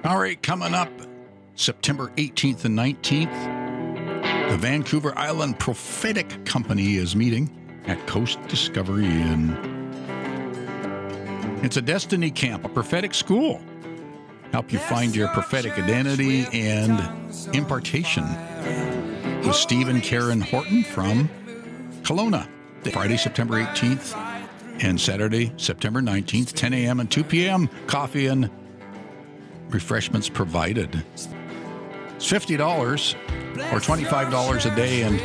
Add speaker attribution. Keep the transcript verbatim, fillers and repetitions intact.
Speaker 1: All right, coming up September eighteenth and nineteenth, the Vancouver Island Prophetic Company is meeting at Coast Discovery Inn. It's a destiny camp, a prophetic school. Help you find your prophetic identity and impartation with Steve and Karen Horton from Kelowna. Friday, September eighteenth and Saturday, September nineteenth, ten a.m. and two p.m. Coffee and refreshments provided. It's fifty dollars or twenty-five dollars a day, and